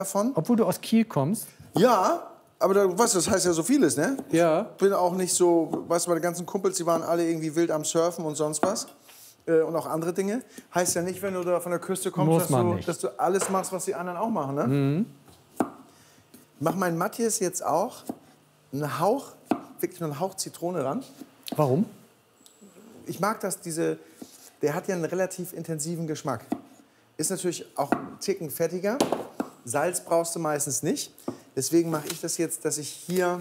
davon. Obwohl du aus Kiel kommst? Ja, aber weißt du, das heißt ja so vieles, ne? Ja. Bin auch nicht so, weißt du, meine ganzen Kumpels, die waren alle irgendwie wild am Surfen und sonst was. Und auch andere Dinge. Heißt ja nicht, wenn du da von der Küste kommst, dass du alles machst, was die anderen auch machen, ne? Mhm. Mach mein Matthias jetzt auch einen Hauch, wirklich nur einen Hauch Zitrone ran. Warum? Ich mag das, der hat ja einen relativ intensiven Geschmack. Ist natürlich auch ein Ticken fettiger. Salz brauchst du meistens nicht. Deswegen mache ich das jetzt, dass ich hier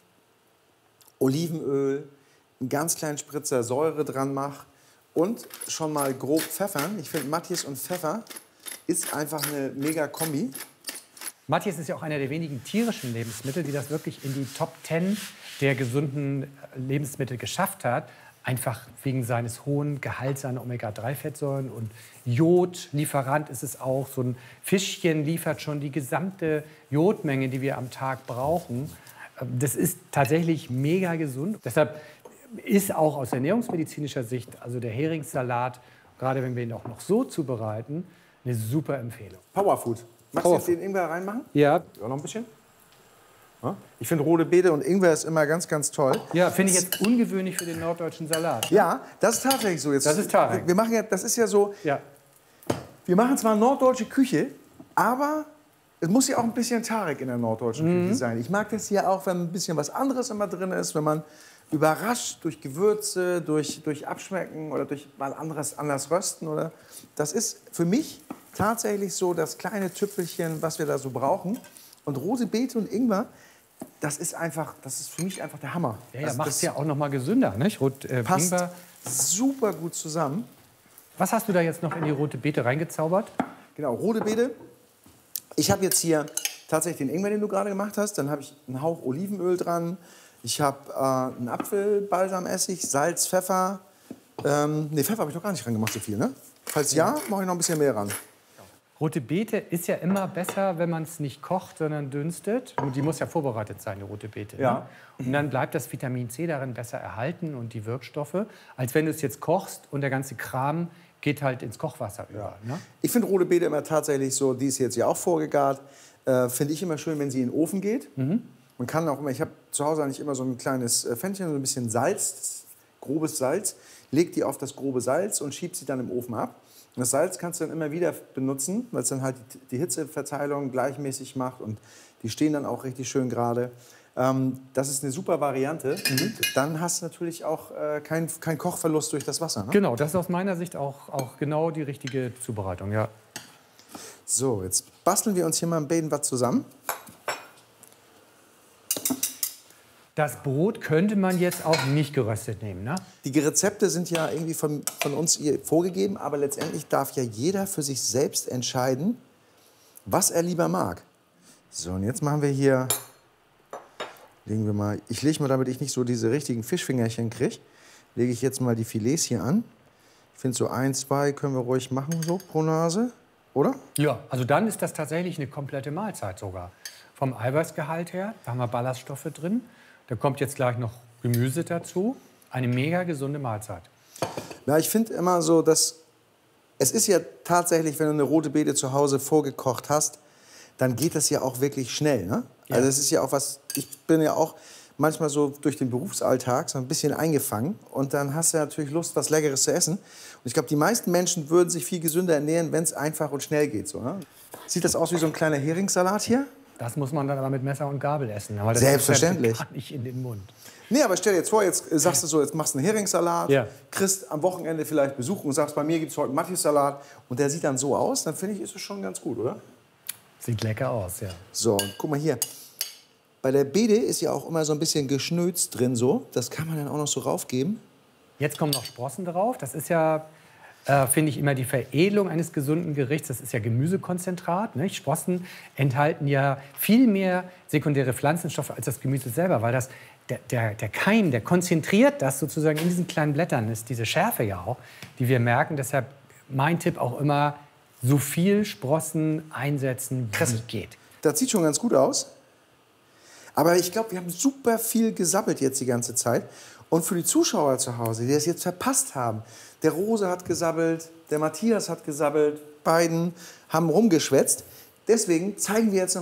Olivenöl, einen ganz kleinen Spritzer Säure dran mache und schon mal grob pfeffern. Ich finde, Matthias und Pfeffer ist einfach eine mega Kombi. Matthias ist ja auch einer der wenigen tierischen Lebensmittel, die das wirklich in die Top 10 der gesunden Lebensmittel geschafft hat. Einfach wegen seines hohen Gehalts an Omega-3-Fettsäuren und Jodlieferant ist es auch. So ein Fischchen liefert schon die gesamte Jodmenge, die wir am Tag brauchen. Das ist tatsächlich mega gesund. Deshalb ist auch aus ernährungsmedizinischer Sicht, also der Heringssalat, gerade wenn wir ihn auch noch so zubereiten, eine super Empfehlung. Powerfood. Magst du jetzt den Ingwer reinmachen? Ja. Auch noch ein bisschen? Ja? Ich finde rote Beete und Ingwer ist immer ganz, ganz toll. Ja, finde ich jetzt ungewöhnlich für den norddeutschen Salat. Ja, das ist tatsächlich so. Jetzt, das ist Tarek. Wir machen ja, das ist ja so, ja. Wir machen zwar norddeutsche Küche, aber es muss ja auch ein bisschen Tarek in der norddeutschen Küche sein. Ich mag das ja auch, wenn ein bisschen was anderes immer drin ist, wenn man überrascht durch Gewürze, durch Abschmecken oder durch mal anders rösten. Oder das ist für mich tatsächlich so das kleine Tüpfelchen, was wir da so brauchen. Und rote Beete und Ingwer, das ist für mich einfach der Hammer. Ja, also macht es ja auch noch mal gesünder, nicht? Passt Ingwer. Super gut zusammen. Was hast du da jetzt noch in die rote Beete reingezaubert? Genau, rote Beete. Ich habe jetzt hier tatsächlich den Ingwer, den du gerade gemacht hast. Dann habe ich einen Hauch Olivenöl dran. Ich habe einen Apfelbalsamessig, Salz, Pfeffer. Pfeffer habe ich noch gar nicht reingemacht, so viel, ne? Falls ja, mache ich noch ein bisschen mehr ran. Rote Beete ist ja immer besser, wenn man es nicht kocht, sondern dünstet. Und die muss ja vorbereitet sein, die rote Beete. Ne? Ja. Und dann bleibt das Vitamin C darin besser erhalten und die Wirkstoffe, als wenn du es jetzt kochst und der ganze Kram geht halt ins Kochwasser über. Ne? Ich finde rote Beete immer tatsächlich so, die ist jetzt ja auch vorgegart, finde ich immer schön, wenn sie in den Ofen geht. Man kann auch immer, ich habe zu Hause eigentlich immer so ein kleines Pfännchen, so ein bisschen Salz, grobes Salz, leg die auf das grobe Salz und schieb sie dann im Ofen ab. Und das Salz kannst du dann immer wieder benutzen, weil es dann halt die Hitzeverteilung gleichmäßig macht und die stehen dann auch richtig schön gerade. Das ist eine super Variante. Dann hast du natürlich auch kein Kochverlust durch das Wasser. Ne? Genau, das ist aus meiner Sicht auch genau die richtige Zubereitung. Ja. So, jetzt basteln wir uns hier mal ein bisschen was zusammen. Das Brot könnte man jetzt auch nicht geröstet nehmen, ne? Die Rezepte sind ja irgendwie von uns hier vorgegeben, aber letztendlich darf ja jeder für sich selbst entscheiden, was er lieber mag. So, und jetzt machen wir hier, ich lege mal, damit ich nicht so diese richtigen Fischfingerchen kriege, lege ich jetzt mal die Filets hier an. Ich finde so 1, 2 können wir ruhig machen, so pro Nase, oder? Ja, also dann ist das tatsächlich eine komplette Mahlzeit sogar. Vom Eiweißgehalt her, da haben wir Ballaststoffe drin. Da kommt jetzt gleich noch Gemüse dazu. Eine mega gesunde Mahlzeit. Na, ich finde immer so, dass es ist ja tatsächlich, wenn du eine rote Beete zu Hause vorgekocht hast, dann geht das ja auch wirklich schnell. Ne? Ja. Also es ist ja auch was, ich bin ja auch manchmal so durch den Berufsalltag so ein bisschen eingefangen. Und dann hast du natürlich Lust, was Leckeres zu essen. Und ich glaube, die meisten Menschen würden sich viel gesünder ernähren, wenn es einfach und schnell geht. So, ne? Sieht das aus wie so ein kleiner Heringssalat hier? Das muss man dann aber mit Messer und Gabel essen. Aber das Selbstverständlich. Gar nicht in den Mund. Nee, aber stell dir jetzt vor, jetzt sagst du so, jetzt machst du einen Heringssalat, Ja. kriegst am Wochenende vielleicht Besuch und sagst, bei mir gibt es heute einen Matthias-Salat und der sieht dann so aus, dann finde ich, ist es schon ganz gut, oder? Sieht lecker aus, ja. So, und guck mal hier. Bei der Beete ist ja auch immer so ein bisschen Geschnöz drin, so. Das kann man dann auch noch so raufgeben. Jetzt kommen noch Sprossen drauf. Das ist ja, finde ich, immer die Veredelung eines gesunden Gerichts. Das ist ja Gemüsekonzentrat. Ne? Sprossen enthalten ja viel mehr sekundäre Pflanzenstoffe als das Gemüse selber, weil das, der Keim, der konzentriert das sozusagen in diesen kleinen Blättern, ist diese Schärfe ja auch, die wir merken. Deshalb mein Tipp auch immer, so viel Sprossen einsetzen, wie es geht. Das sieht schon ganz gut aus. Aber ich glaube, wir haben super viel gesabbelt jetzt die ganze Zeit. Und für die Zuschauer zu Hause, die das jetzt verpasst haben, der Rose hat gesabbelt, der Matthias hat gesabbelt, beiden haben rumgeschwätzt. Deswegen zeigen wir jetzt